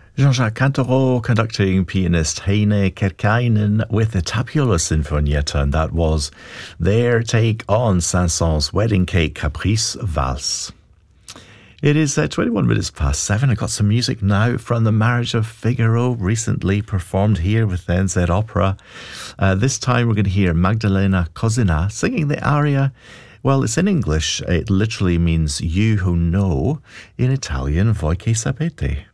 Jean-Jacques Cantoreau conducting pianist Heine Kerkäinen with the Tapiola Sinfonietta, and that was their take on Saint-Saëns' Wedding Cake Caprice Valse. It is 21 minutes past 7. I got some music now from The Marriage of Figaro, recently performed here with NZ Opera. This time we're going to hear Magdalena Cosina singing the aria. Well, it's in English. It literally means you who know. In Italian, voi che sapete.